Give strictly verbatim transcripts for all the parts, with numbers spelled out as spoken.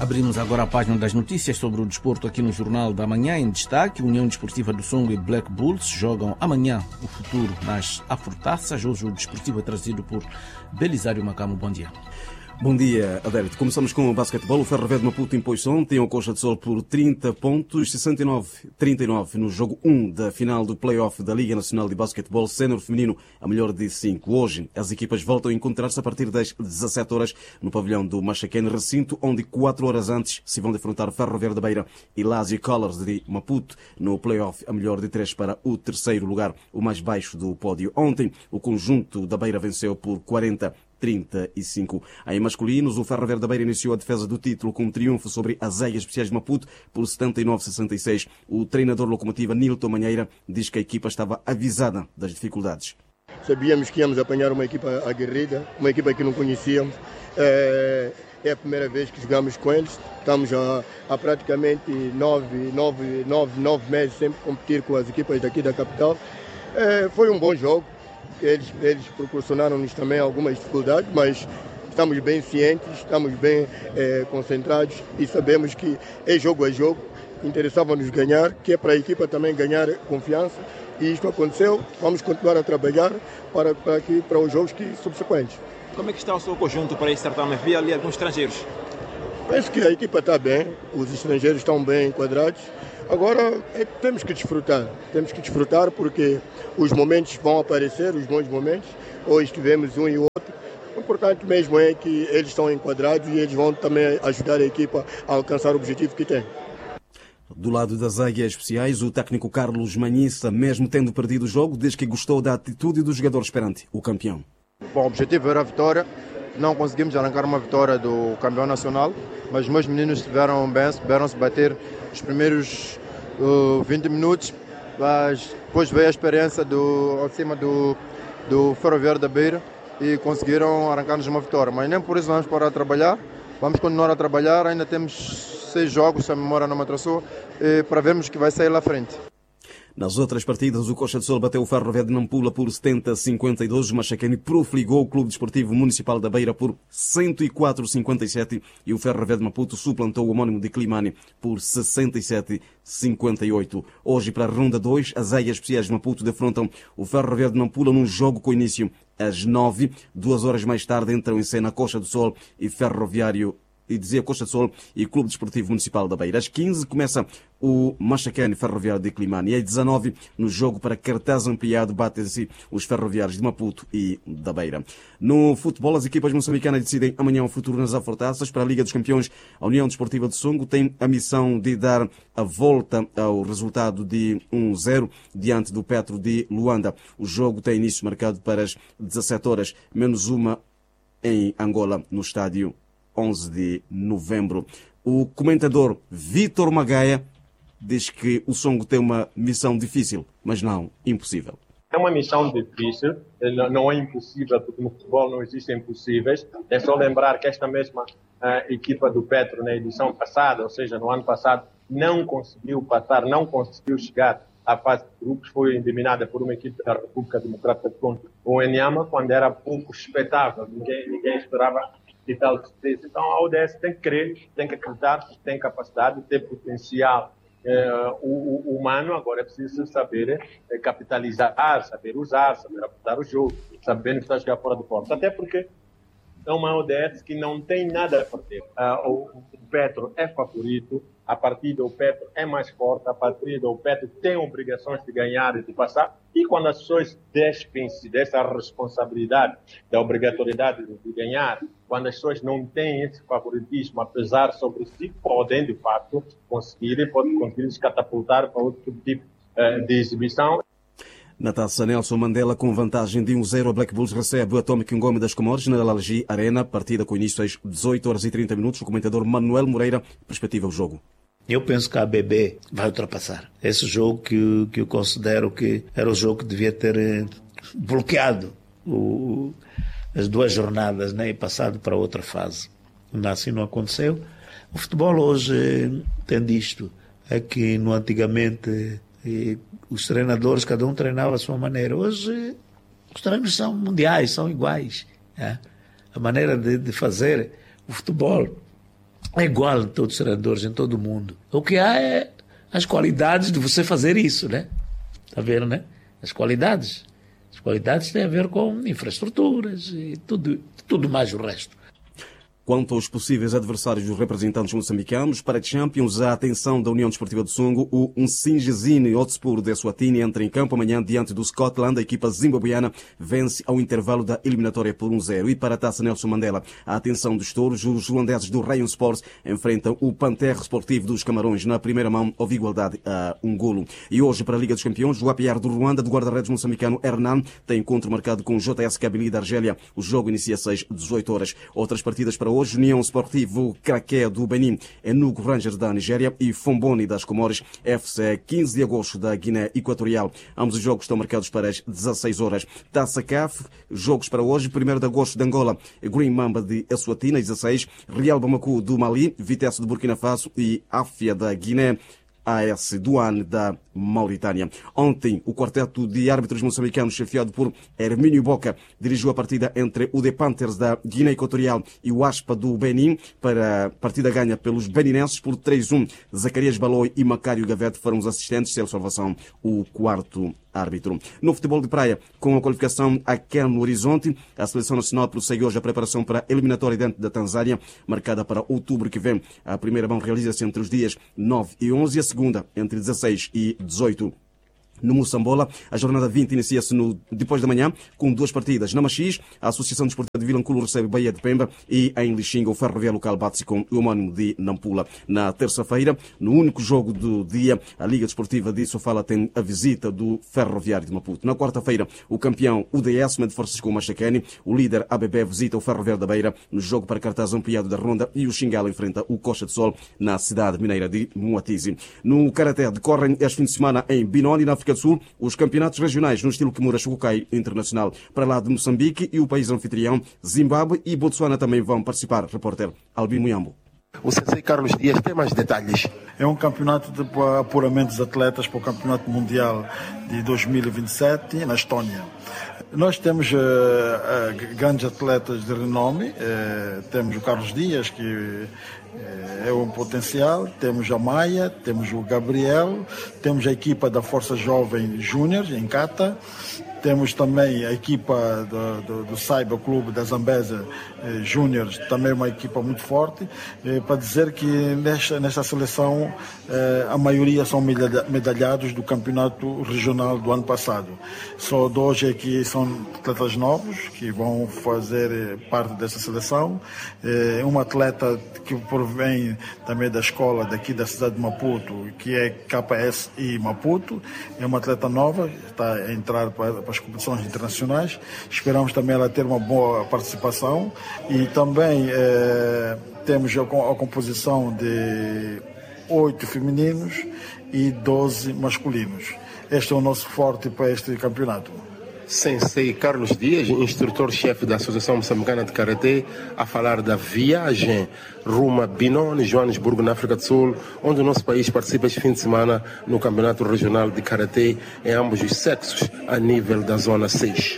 Abrimos agora a página das notícias sobre o desporto aqui no Jornal da Manhã. Em destaque, União Desportiva do Songo e Black Bulls jogam amanhã o futuro nas Afrotaças. Hoje o desportivo é trazido por Belisário Macamo. Bom dia. Bom dia, Adérito. Começamos com o basquetebol. O Ferro Velho de Maputo impôs ontem ao Coxa de Sol por trinta pontos, sessenta e nove a trinta e nove no jogo um da final do play-off da Liga Nacional de Basquetebol Sénior Feminino, a melhor de cinco. Hoje, as equipas voltam a encontrar-se a partir das dezassete horas no pavilhão do Machaquene, recinto onde quatro horas antes se vão defrontar Ferro Velho da Beira e Lazio Colors de Maputo no play-off, a melhor de três para o terceiro lugar, o mais baixo do pódio. Ontem, o conjunto da Beira venceu por quarenta a trinta e cinco. Em masculinos, o Ferro Velho da Beira iniciou a defesa do título com um triunfo sobre as Águias Especiais de Maputo por setenta e nove a sessenta e seis. O treinador locomotiva Nilton Manheira diz que a equipa estava avisada das dificuldades. Sabíamos que íamos apanhar uma equipa aguerrida, uma equipa que não conhecíamos. É, é a primeira vez que jogamos com eles. Estamos há, há praticamente nove, nove, nove, nove meses sempre a competir com as equipas daqui da capital. É, foi um bom jogo. Eles, eles proporcionaram-nos também algumas dificuldades, mas estamos bem cientes, estamos bem é, concentrados e sabemos que é jogo a jogo. Interessava-nos ganhar, que é para a equipa também ganhar confiança, e isto aconteceu. Vamos continuar a trabalhar para, para, aqui, para os jogos que, subsequentes. Como é que está o seu conjunto para esse certame? Havia ali alguns estrangeiros? Penso que a equipa está bem, os estrangeiros estão bem enquadrados. Agora é, temos que desfrutar, temos que desfrutar porque os momentos vão aparecer, os bons momentos. Hoje tivemos um e outro. O importante mesmo é que eles estão enquadrados e eles vão também ajudar a equipa a alcançar o objetivo que tem. Do lado das Águias Especiais, o técnico Carlos Manhissa, mesmo tendo perdido o jogo, diz que gostou da atitude dos jogadores perante o campeão. Bom, o objetivo era a vitória. Não conseguimos arrancar uma vitória do campeão nacional, mas os meus meninos estiveram bem, souberam-se bater os primeiros uh, vinte minutos, mas depois veio a experiência do, acima do, do Ferroviário da Beira e conseguiram arrancar-nos uma vitória. Mas nem por isso vamos parar de trabalhar, vamos continuar a trabalhar, ainda temos seis jogos, se a memória não me atrasou, para vermos que vai sair lá à frente. Nas outras partidas, o Coxa de Sol bateu o Ferro Velho de Nampula por setenta a cinquenta e dois. O Machaquene profligou o Clube Desportivo Municipal da Beira por cento e quatro a cinquenta e sete e o Ferro Velho de Maputo suplantou o homónimo de Climane por sessenta e sete a cinquenta e oito. Hoje, para a ronda dois, as Águias Especiais de Maputo defrontam o Ferro Velho de Nampula num jogo com início às nove. Duas horas mais tarde entram em cena Coxa do Sol e Ferroviário e dizia Coxa de Sol e Clube Desportivo Municipal da Beira. Às quinze começa o Machaquene Ferroviário de Climane e às dezanove, no jogo para cartaz ampliado, batem-se os Ferroviários de Maputo e da Beira. No futebol, as equipas moçambicanas decidem amanhã o futuro nas Afrotaças. Para a Liga dos Campeões, a União Desportiva de Songo tem a missão de dar a volta ao resultado de um a zero diante do Petro de Luanda. O jogo tem início marcado para as dezassete horas, menos uma em Angola, no estádio onze de novembro. O comentador Vítor Magaia diz que o Songo tem uma missão difícil, mas não impossível. É uma missão difícil, não é impossível, porque no futebol não existem impossíveis. É só lembrar que esta mesma uh, equipa do Petro, na edição passada, ou seja, no ano passado, não conseguiu passar, não conseguiu chegar à fase de grupos, foi eliminada por uma equipe da República Democrática do Congo, o Enyama, quando era pouco expectável, ninguém, ninguém esperava e tal. Então a U D S tem que crer, tem que acreditar, tem capacidade, tem potencial eh, humano. Agora é preciso saber eh, capitalizar, saber usar, saber apertar o jogo, saber não estar a jogar fora do ponto. Até porque é uma U D S que não tem nada a perder. Uh, o, o Petro é favorito, a partida o Petro é mais forte, a partida o Petro tem obrigações de ganhar e de passar. E quando as pessoas despem-se dessa responsabilidade, da obrigatoriedade de ganhar, quando as pessoas não têm esse favoritismo, apesar sobre si, podem, de fato, conseguir, podem conseguir se catapultar para outro tipo uh, de exibição. Na taça, Nelson Mandela, com vantagem de um a zero, a Black Bulls recebe o Atomic Ngome das Comores na Lalagi Arena, partida com início às dezoito horas e trinta minutos. O comentador Manuel Moreira perspectiva o jogo. Eu penso que a A B B vai ultrapassar. Esse jogo que, que eu considero que era o jogo que devia ter bloqueado o, as duas jornadas, né, e passado para outra fase. Assim não aconteceu. O futebol hoje tem disto. É que no antigamente e os treinadores, cada um treinava a sua maneira. Hoje os treinos são mundiais, são iguais. É? A maneira de, de fazer o futebol é igual a todos os treinadores em todo o mundo. O que há é as qualidades de você fazer isso, né? Está vendo, né? As qualidades. As qualidades têm a ver com infraestruturas e tudo, tudo mais o resto. Quanto aos possíveis adversários dos representantes moçambicanos, para a Champions, a atenção da União Desportiva do Songo, o Nsingizini Hotspur de Eswatini entra em campo amanhã diante do Scotland. A equipa zimbabuiana vence ao intervalo da eliminatória por um zero. E para a Taça Nelson Mandela, a atenção dos touros, os holandeses do Rayon Sports enfrentam o Panther Sportivo dos Camarões. Na primeira mão, houve igualdade a um golo. E hoje, para a Liga dos Campeões, o A P R do Ruanda, do guarda-redes moçambicano Hernan, tem encontro marcado com o J S Kabylie da Argélia. O jogo inicia às seis e dezoito horas. Outras partidas para hoje: União Sportivo Craqué do Benin, Enugu Rangers da Nigéria e Fomboni das Comores, F C quinze de agosto da Guiné Equatorial. Ambos os jogos estão marcados para as dezasseis horas. Taça C A F, jogos para hoje: primeiro de agosto de Angola, Green Mamba de Eswatini, dezasseis, Real Bamako do Mali, Vitesse de Burkina Faso e Áfia da Guiné, A S Douane da Mauritânia. Ontem, o quarteto de árbitros moçambicanos, chefiado por Hermínio Boca, dirigiu a partida entre o The Panthers da Guiné Equatorial e o Aspa do Benin, para a partida ganha pelos beninenses por três a um. Zacarias Baloi e Macário Gavete foram os assistentes, Celso Salvação, o quarto árbitro. No futebol de praia, com a qualificação a Ken no horizonte, a Seleção Nacional prossegue hoje a preparação para a eliminatória diante da Tanzânia, marcada para outubro que vem. A primeira mão realiza-se entre os dias nove e onze e a segunda entre dezasseis e dezoito. No Moçambola, a jornada vinte inicia-se no, depois da manhã, com duas partidas. Na Machis, a Associação Desportiva de Vilanculo recebe Bahia de Pemba e em Lixinga o Ferroviário Local bate-se com o homónimo de Nampula. Na terça-feira, no único jogo do dia, a Liga Desportiva de Sofala tem a visita do Ferroviário de Maputo. Na quarta-feira, o campeão U D S mede forças com o Machacane, o líder A B B visita o Ferroviário da Beira no jogo para cartaz ampliado da Ronda e o Xingala enfrenta o Coxa de Sol na cidade mineira de Moatize. No Karaté, decorrem este fim de semana em Binoni, na África do Sul, os campeonatos regionais no estilo Kimura Shukukai Internacional. Para lá de Moçambique e o país anfitrião, Zimbábue e Botsuana também vão participar. Repórter Albino Muyambo. O Sensei Carlos Dias tem mais detalhes. É um campeonato de apuramento de atletas para o Campeonato Mundial de dois mil e vinte e sete na Estónia. Nós temos uh, uh, grandes atletas de renome. Uh, temos o Carlos Dias, que uh, é um potencial. Temos a Maia, temos o Gabriel, temos a equipa da Força Jovem Júnior em Cata. Temos também a equipa do, do, do Cyber Clube da Zambesa eh, Júnior, também uma equipa muito forte, eh, para dizer que nesta, nesta seleção eh, a maioria são medalhados do campeonato regional do ano passado. Só dois é que são atletas novos, que vão fazer parte dessa seleção. Eh, uma atleta que provém também da escola daqui da cidade de Maputo, que é K S I Maputo, é uma atleta nova, está a entrar para, para as competições internacionais. Esperamos também ela ter uma boa participação e também eh, temos a, a composição de oito femininos e doze masculinos. Este é o nosso forte para este campeonato. Sensei Carlos Dias, instrutor-chefe da Associação Moçambicana de Karatê, a falar da viagem rumo a Binoni, Joanesburgo, na África do Sul, onde o nosso país participa este fim de semana no Campeonato Regional de Karatê em ambos os sexos, a nível da Zona seis.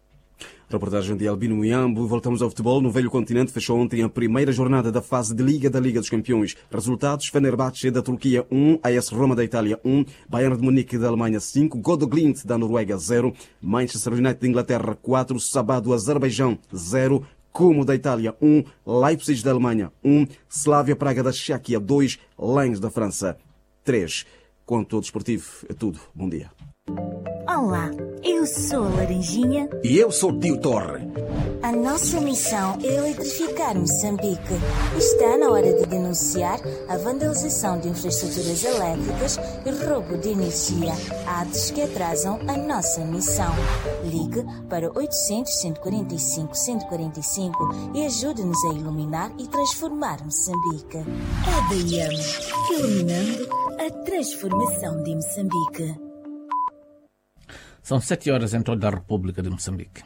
Reportagem de Albino Muyambo. Voltamos ao futebol. No velho continente fechou ontem a primeira jornada da fase de Liga da Liga dos Campeões. Resultados: Fenerbahçe da Turquia um, A S Roma da Itália um, Bayern de Munique da Alemanha cinco, Bodo Glimt da Noruega zero, Manchester United da Inglaterra quatro, Sabah do Azerbaijão zero, Como da Itália um, Leipzig da Alemanha um, Slavia Praga da Chequia dois, Lens da França três. Quanto ao desportivo, é tudo. Bom dia. Olá, eu sou a Laranjinha. E eu sou o Tio Torre. A nossa missão é eletrificar Moçambique. Está na hora de denunciar a vandalização de infraestruturas elétricas e roubo de energia, atos que atrasam a nossa missão. Ligue para oitocentos, cento e quarenta e cinco, cento e quarenta e cinco e ajude-nos a iluminar e transformar Moçambique. A D M, iluminando a transformação de Moçambique. São sete horas em toda a República de Moçambique.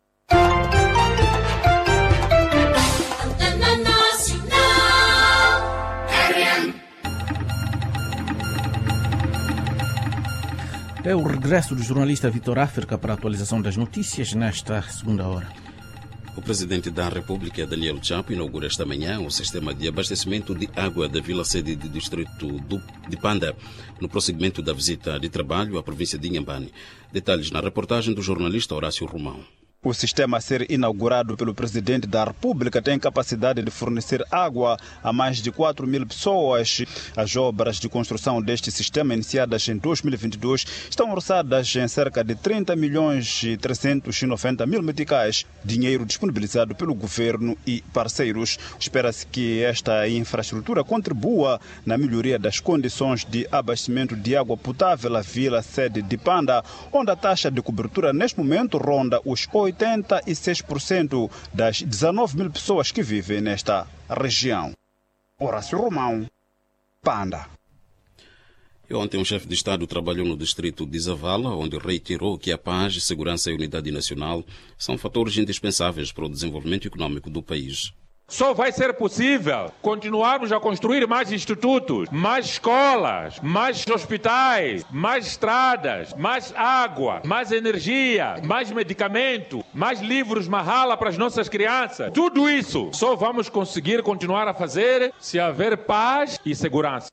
É o regresso do jornalista Vitor África para a atualização das notícias nesta segunda hora. O presidente da República, Daniel Chapo, inaugura esta manhã o sistema de abastecimento de água da vila-sede do distrito de Panda, no prosseguimento da visita de trabalho à província de Inhambane. Detalhes na reportagem do jornalista Horácio Romão. O sistema a ser inaugurado pelo presidente da República tem capacidade de fornecer água a mais de quatro mil pessoas. As obras de construção deste sistema, iniciadas em dois mil e vinte e dois, estão orçadas em cerca de trinta milhões e trezentos e noventa mil meticais, dinheiro disponibilizado pelo governo e parceiros. Espera-se que esta infraestrutura contribua na melhoria das condições de abastecimento de água potável à vila-sede de Panda, onde a taxa de cobertura neste momento ronda os oitenta e seis por cento das dezenove mil pessoas que vivem nesta região. Horácio Romão, Panda. E ontem um chefe de Estado trabalhou no distrito de Zavala, onde reiterou que a paz, segurança e unidade nacional são fatores indispensáveis para o desenvolvimento econômico do país. Só vai ser possível continuarmos a construir mais institutos, mais escolas, mais hospitais, mais estradas, mais água, mais energia, mais medicamento, mais livros Mahala para as nossas crianças. Tudo isso só vamos conseguir continuar a fazer se haver paz e segurança.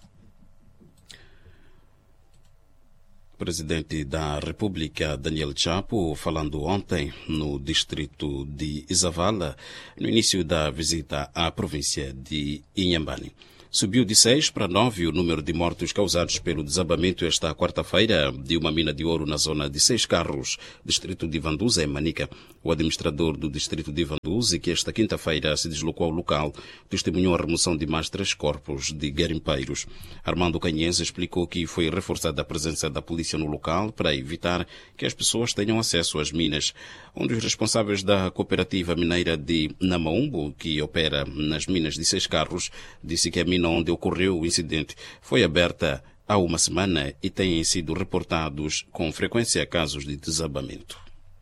Presidente da República, Daniel Chapo, falando ontem no distrito de Zavala, no início da visita à província de Inhambane. Subiu de seis para nove o número de mortos causados pelo desabamento esta quarta-feira de uma mina de ouro na zona de Seis Carros, distrito de Vanduza, em Manica. O administrador do distrito de Vanduza, que esta quinta-feira se deslocou ao local, testemunhou a remoção de mais três corpos de garimpeiros. Armando Canhês explicou que foi reforçada a presença da polícia no local para evitar que as pessoas tenham acesso às minas. Um dos responsáveis da cooperativa mineira de Namaumbo, que opera nas minas de Seis Carros, disse que a mina onde ocorreu o incidente foi aberta há uma semana e têm sido reportados com frequência casos de desabamento.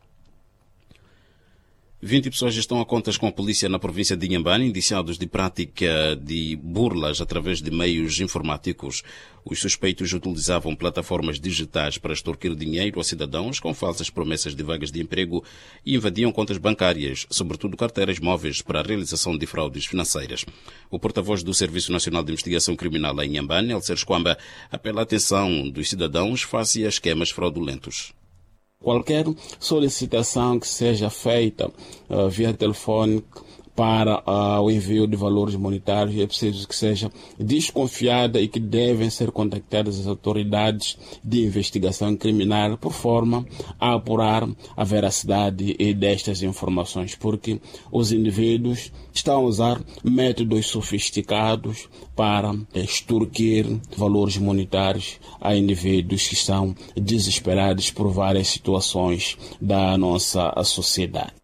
vinte pessoas estão a contas com a polícia na província de Inhambane, indiciados de prática de burlas através de meios informáticos. Os suspeitos utilizavam plataformas digitais para extorquir dinheiro a cidadãos com falsas promessas de vagas de emprego e invadiam contas bancárias, sobretudo carteiras móveis, para a realização de fraudes financeiras. O porta-voz do Serviço Nacional de Investigação Criminal em Inhambane, Elcer Esquamba, apela a atenção dos cidadãos face a esquemas fraudulentos. Qualquer solicitação que seja feita uh, via telefone para uh, o envio de valores monetários é preciso que seja desconfiada e que devem ser contactadas as autoridades de investigação criminal por forma a apurar a veracidade destas informações, porque os indivíduos estão a usar métodos sofisticados para extorquir valores monetários a indivíduos que estão desesperados por várias situações da nossa sociedade.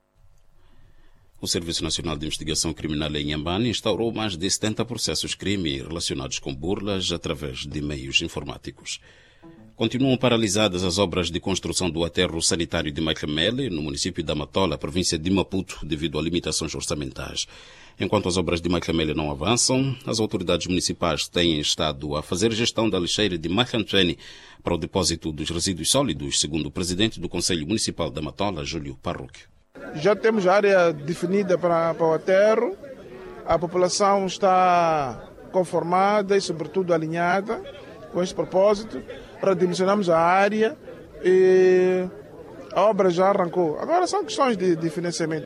O Serviço Nacional de Investigação Criminal em Inhambane instaurou mais de setenta processos crime relacionados com burlas através de meios informáticos. Continuam paralisadas as obras de construção do aterro sanitário de Maicamele, no município da Matola, província de Maputo, devido a limitações orçamentais. Enquanto as obras de Maicamele não avançam, as autoridades municipais têm estado a fazer gestão da lixeira de Maicamele para o depósito dos resíduos sólidos, segundo o presidente do Conselho Municipal da Matola, Júlio Parroquio. Já temos a área definida para, para o aterro, a população está conformada e, sobretudo, alinhada com este propósito. Redimensionamos a área e a obra já arrancou. Agora são questões de, de financiamento.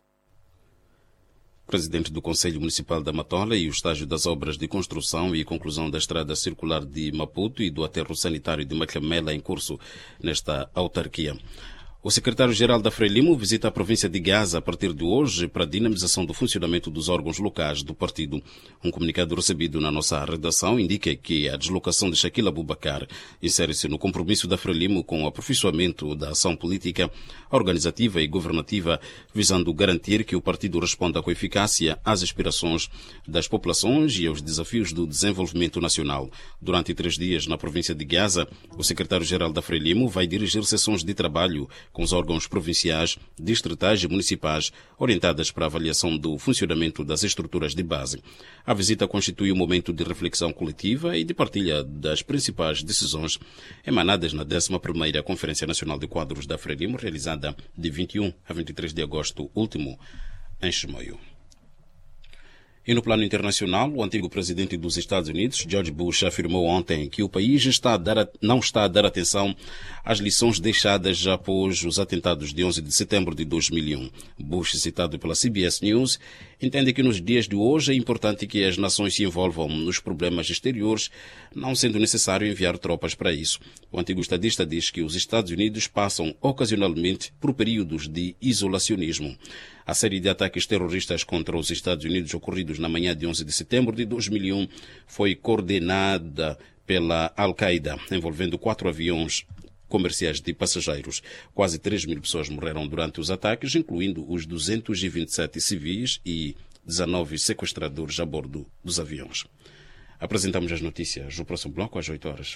O presidente do Conselho Municipal da Matola e o estágio das obras de construção e conclusão da estrada circular de Maputo e do aterro sanitário de Macamela em curso nesta autarquia. O secretário-geral da Frelimo visita a província de Gaza a partir de hoje para a dinamização do funcionamento dos órgãos locais do partido. Um comunicado recebido na nossa redação indica que a deslocação de Shaquille Abubakar insere-se no compromisso da Frelimo com o aperfeiçoamento da ação política, organizativa e governativa, visando garantir que o partido responda com eficácia às aspirações das populações e aos desafios do desenvolvimento nacional. Durante três dias na província de Gaza, o secretário-geral da Frelimo vai dirigir sessões de trabalho com os órgãos provinciais, distritais e municipais, orientadas para a avaliação do funcionamento das estruturas de base. A visita constitui um momento de reflexão coletiva e de partilha das principais decisões emanadas na décima primeira Conferência Nacional de Quadros da Frelimo, realizada de vinte e um a vinte e três de agosto último em Chimoio. E no plano internacional, o antigo presidente dos Estados Unidos, George Bush, afirmou ontem que o país está a dar, não está a dar atenção às lições deixadas após os atentados de onze de setembro de dois mil e um. Bush, citado pela C B S News, entende que nos dias de hoje é importante que as nações se envolvam nos problemas exteriores, não sendo necessário enviar tropas para isso. O antigo estadista diz que os Estados Unidos passam ocasionalmente por períodos de isolacionismo. A série de ataques terroristas contra os Estados Unidos ocorridos na manhã de onze de setembro de dois mil e um foi coordenada pela Al-Qaeda, envolvendo quatro aviões comerciais de passageiros. Quase três mil pessoas morreram durante os ataques, incluindo os duzentos e vinte e sete civis e dezenove sequestradores a bordo dos aviões. Apresentamos as notícias no próximo bloco às oito horas.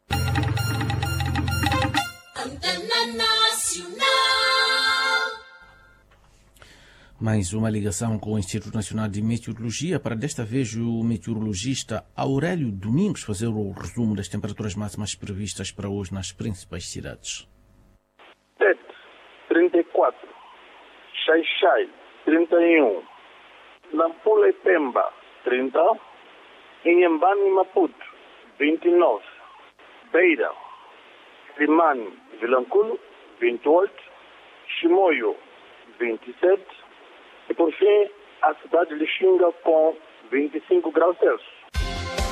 Mais uma ligação com o Instituto Nacional de Meteorologia, para desta vez o meteorologista Aurélio Domingos fazer o resumo das temperaturas máximas previstas para hoje nas principais cidades. Tete, trinta e quatro. Xai-Xai, trinta e um. Nampula e Pemba, trinta. Inhambane e Maputo, vinte e nove. Beira, Limane, Vilanculo, vinte e oito. Chimoio, vinte e sete. E por fim, a cidade de Lixinga com vinte e cinco graus Celsius.